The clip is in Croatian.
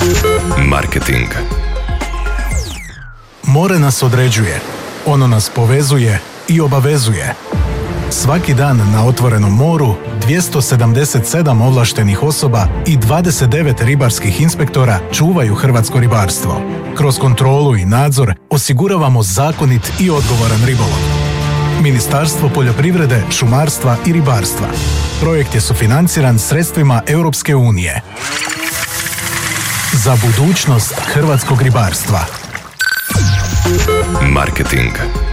Marketing. More nas određuje, ono nas povezuje i obavezuje. Svaki dan na otvorenom moru 277 ovlaštenih osoba i 29 ribarskih inspektora čuvaju hrvatsko ribarstvo. Kroz kontrolu i nadzor osiguravamo zakonit i odgovoran ribolov. Ministarstvo poljoprivrede, šumarstva i ribarstva. Projekt je sufinanciran sredstvima Europske unije. Za budućnost hrvatskog ribarstva. Marketing.